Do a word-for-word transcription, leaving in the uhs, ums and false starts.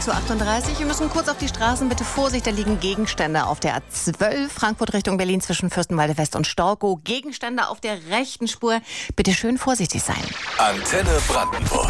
sechs Uhr achtunddreißig. Wir müssen kurz auf die Straßen. Bitte Vorsicht, da liegen Gegenstände auf der A zwölf. Frankfurt Richtung Berlin zwischen Fürstenwalde West und Storkow. Gegenstände auf der rechten Spur. Bitte schön vorsichtig sein. Antenne Brandenburg.